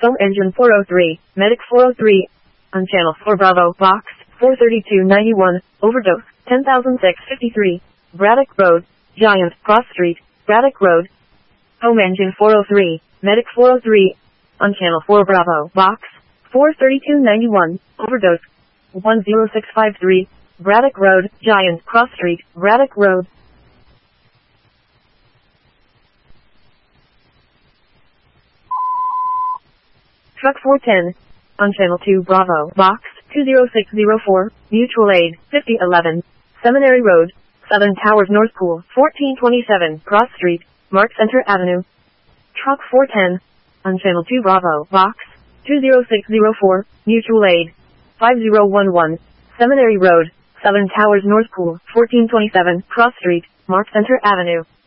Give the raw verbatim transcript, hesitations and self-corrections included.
Foam engine four oh three, medic four oh three, on channel four Bravo, box four thirty-two ninety-one, overdose, ten thousand six hundred fifty-three, Braddock Road, Giant, Cross Street, Braddock Road. Home engine four oh three, medic four oh three, on channel four Bravo, box four thirty-two ninety-one, overdose, one zero six five three, Braddock Road, Giant, Cross Street, Braddock Road. Truck four ten, on channel two Bravo, box two zero six zero four, mutual aid, fifty eleven, Seminary Road, Southern Towers North Pool, fourteen twenty-seven, Cross Street, Mark Center Avenue. Truck four ten, on channel two Bravo, box two zero six zero four, mutual aid, five zero one one, Seminary Road, Southern Towers North Pool, fourteen twenty-seven, Cross Street, Mark Center Avenue.